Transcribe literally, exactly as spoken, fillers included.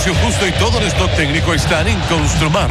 precio justo y todo el stock técnico están en Construmar.